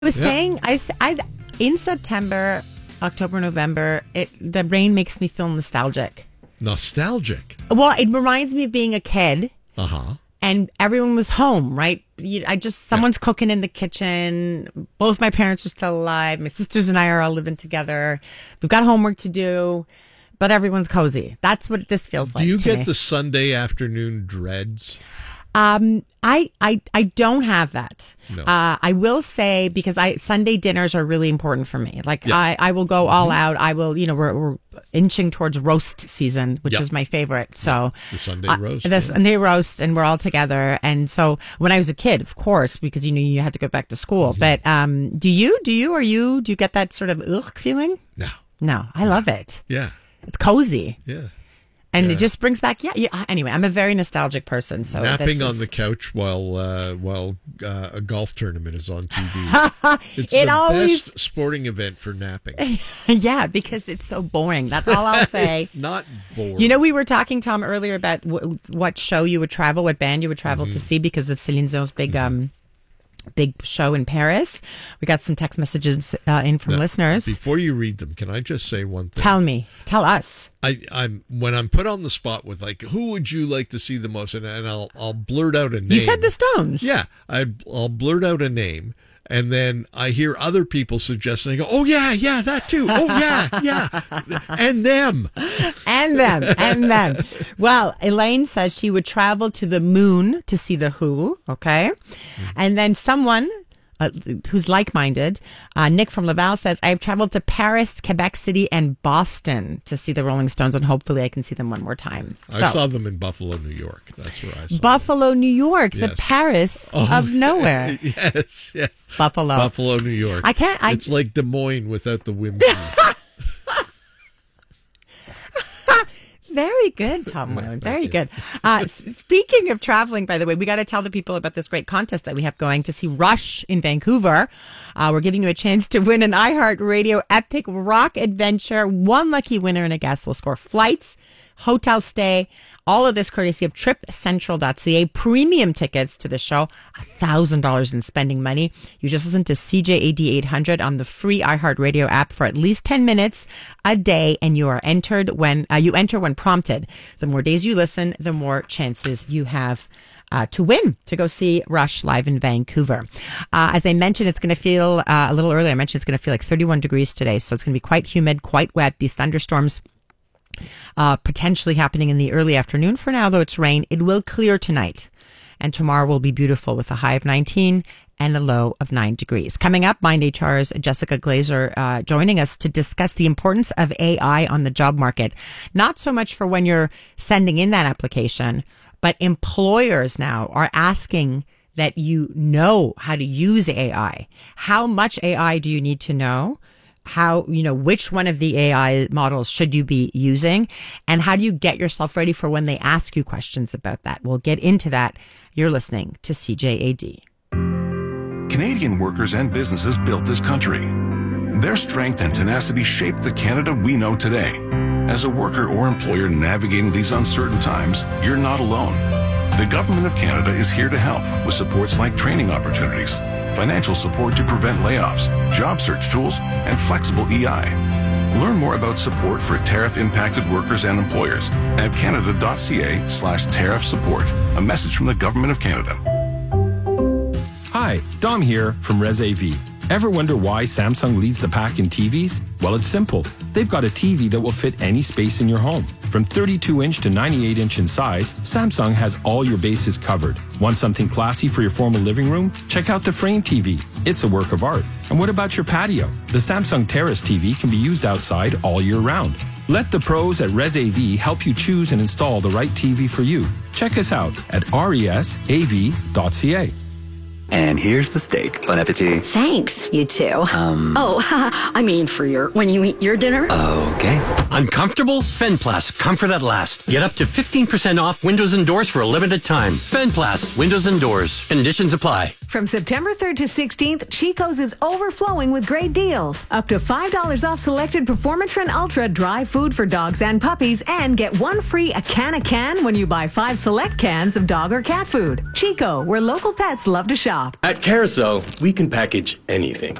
was saying, in September, October, November, the rain makes me feel nostalgic. Nostalgic? Well, it reminds me of being a kid. Uh-huh. And everyone was home, right? Someone's cooking in the kitchen. Both my parents are still alive. My sisters and I are all living together. We've got homework to do, but everyone's cozy. That's what this feels like. Do you to get me. the Sunday afternoon dreads? I don't have that. No. I will say, because Sunday dinners are really important for me. Like I will go all out. I will, we're inching towards roast season, which is my favorite. So the Sunday roast. The Sunday roast, and we're all together. And so when I was a kid, of course, because you had to go back to school. But do you get that sort of feeling? No, I love it. Yeah. It's cozy. Yeah. And it just brings back, anyway, I'm a very nostalgic person. So napping on the couch while a golf tournament is on TV. It's the best sporting event for napping. Yeah, because it's so boring. That's all I'll say. It's not boring. We were talking, Tom, earlier about what show you would travel, what band you would travel to see because of Céline Dion's big show in Paris. We got some text messages in from listeners. Before you read them, can I just say one thing? Tell us. I'm when I'm put on the spot with who would you like to see the most, and I'll blurt out a name. You said the Stones. Yeah, I'll blurt out a name, and then I hear other people suggesting. I go, oh yeah, that too. Oh yeah, and them. And them. Well, Elaine says she would travel to the moon to see the Who, okay? And then someone who's like-minded, Nick from Laval says, I've traveled to Paris, Quebec City, and Boston to see the Rolling Stones, and hopefully I can see them one more time. I saw them in Buffalo, New York. That's where I saw them. Buffalo, New York, the Paris of nowhere. Yes. Buffalo, New York. It's like Des Moines without the whimsy. Very good, Tom Moylan. Very good. Speaking of traveling, by the way, we got to tell the people about this great contest that we have going to see Rush in Vancouver. We're giving you a chance to win an iHeartRadio Epic Rock Adventure. One lucky winner and a guest will score flights, hotel stay, all of this courtesy of tripcentral.ca. Premium tickets to the show, $1,000 in spending money. You just listen to CJAD 800 on the free iHeartRadio app for at least 10 minutes a day, and you are entered when when prompted. The more days you listen, the more chances you have to win, to go see Rush live in Vancouver. As I mentioned, it's going to feel a little earlier. I mentioned it's going to feel like 31 degrees today, so it's going to be quite humid, quite wet. These thunderstorms potentially happening in the early afternoon. For now, though, it's rain. It will clear tonight, and tomorrow will be beautiful with a high of 19 and a low of 9 degrees. Coming up, Mind HR's Jessica Glazer joining us to discuss the importance of AI on the job market. Not so much for when you're sending in that application, but employers now are asking that you know how to use AI. How much AI do you need to know? How, which one of the AI models should you be using? And how do you get yourself ready for when they ask you questions about that? We'll get into that. You're listening to CJAD. Canadian workers and businesses built this country. Their strength and tenacity shaped the Canada we know today. As a worker or employer navigating these uncertain times, you're not alone. The Government of Canada is here to help with supports like training opportunities, financial support to prevent layoffs, job search tools, and flexible EI. Learn more about support for tariff-impacted workers and employers at canada.ca/tariff support. A message from the Government of Canada. Hi, Dom here from Res AV. Ever wonder why Samsung leads the pack in TVs? Well, it's simple. They've got a TV that will fit any space in your home. From 32-inch to 98-inch in size, Samsung has all your bases covered. Want something classy for your formal living room? Check out the Frame TV. It's a work of art. And what about your patio? The Samsung Terrace TV can be used outside all year round. Let the pros at Res AV help you choose and install the right TV for you. Check us out at resav.ca. And here's the steak. Bon appetit. Thanks, you too. I mean when you eat your dinner. Okay. Uncomfortable? Fenplast, comfort at last. Get up to 15% off windows and doors for a limited time. Fenplast, windows and doors. Conditions apply. From September 3rd to 16th, Chico's is overflowing with great deals. Up to $5 off selected Performatrin Ultra dry food for dogs and puppies, and get one free a can when you buy 5 select cans of dog or cat food. Chico, where local pets love to shop. At Carousel, we can package anything.